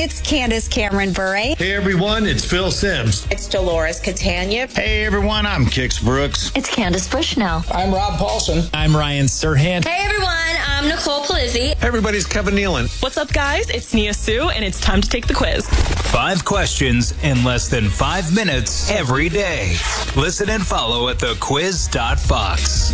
It's Candace Cameron Bure. Hey everyone, it's Phil Sims. It's Dolores Catania. Hey everyone, I'm Kix Brooks. It's Candace Bushnell. I'm Rob Paulson. I'm Ryan Serhant. Hey everyone, I'm Nicole Palizzi. Hey everybody's Kevin Nealon. What's up guys, it's Nia Sue and it's time to take the quiz. 5 questions in less than 5 minutes every day. Listen and follow at thequiz.fox.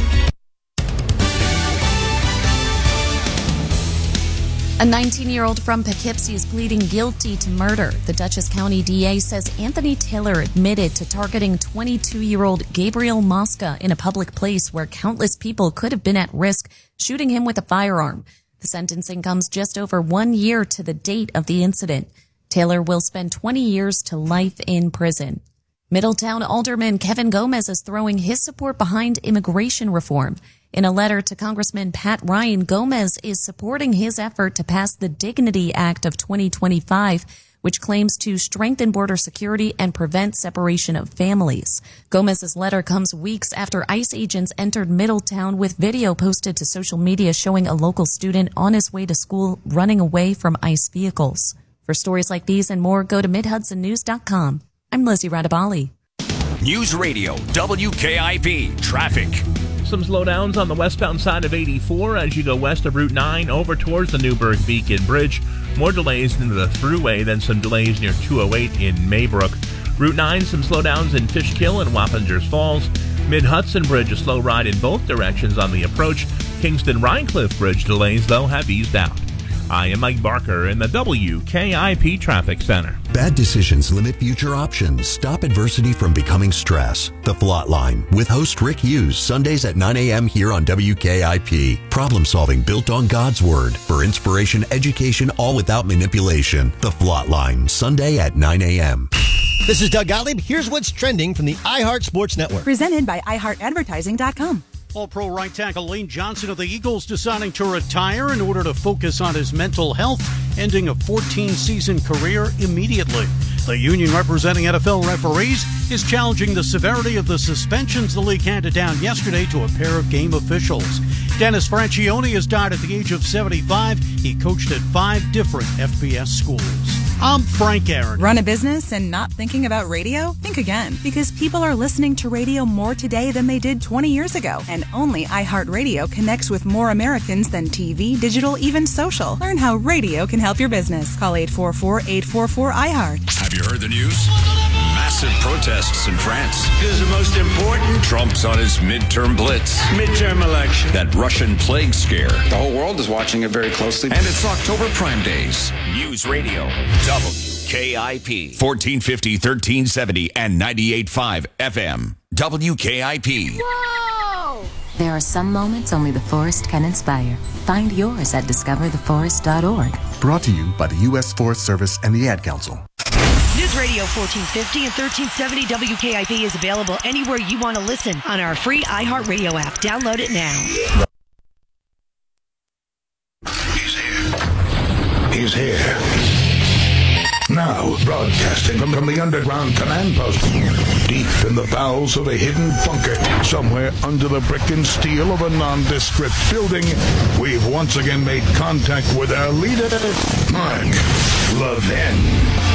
A 19-year-old from Poughkeepsie is pleading guilty to murder. The Dutchess County DA says Anthony Taylor admitted to targeting 22-year-old Gabriel Mosca in a public place where countless people could have been at risk, shooting him with a firearm. The sentencing comes just over 1 year to the date of the incident. Taylor will spend 20 years to life in prison. Middletown Alderman Kevin Gomez is throwing his support behind immigration reform. In a letter to Congressman Pat Ryan, Gomez is supporting his effort to pass the Dignity Act of 2025, which claims to strengthen border security and prevent separation of families. Gomez's letter comes weeks after ICE agents entered Middletown with video posted to social media showing a local student on his way to school running away from ICE vehicles. For stories like these and more, go to MidHudsonNews.com. I'm Lizzie Radabali. News Radio WKIP Traffic. Some slowdowns on the westbound side of 84 as you go west of Route 9 over towards the Newburgh Beacon Bridge. More delays into the thruway than some delays near 208 in Maybrook. Route 9, some slowdowns in Fishkill and Wappingers Falls. Mid-Hudson Bridge, a slow ride in both directions on the approach. Kingston-Rhinecliff Bridge delays, though, have eased out. I am Mike Barker in the WKIP Traffic Center. Bad decisions limit future options. Stop adversity from becoming stress. The Flot Line with host Rick Hughes, Sundays at 9 a.m. here on WKIP. Problem solving built on God's Word. For inspiration, education, all without manipulation. The Flot Line, Sunday at 9 a.m. This is Doug Gottlieb. Here's what's trending from the iHeart Sports Network. Presented by iHeartAdvertising.com. All-Pro right tackle Lane Johnson of the Eagles deciding to retire in order to focus on his mental health, ending a 14-season career immediately. The union representing NFL referees is challenging the severity of the suspensions the league handed down yesterday to a pair of game officials. Dennis Franchione has died at the age of 75. He coached at 5 different FBS schools. I'm Frank Aaron. Run a business and not thinking about radio? Think again, because people are listening to radio more today than they did 20 years ago. And only iHeartRadio connects with more Americans than TV, digital, even social. Learn how radio can help your business. Call 844-844-iHeart. Have you heard the news? Massive protests in France. This is the most important. Trump's on his midterm blitz. Midterm election. That Russian plague scare. The whole world is watching it very closely. And it's October Prime Days. News Radio WKIP 1450, 1370, and 98.5 FM. WKIP. Whoa! There are some moments only the forest can inspire. Find yours at discovertheforest.org. Brought to you by the U.S. Forest Service and the Ad Council. News Radio 1450 and 1370 WKIP is available anywhere you want to listen on our free iHeartRadio app. Download it now. He's here. Now, broadcasting from the underground command post, deep in the bowels of a hidden bunker, somewhere under the brick and steel of a nondescript building, we've once again made contact with our leader, Mark Levin.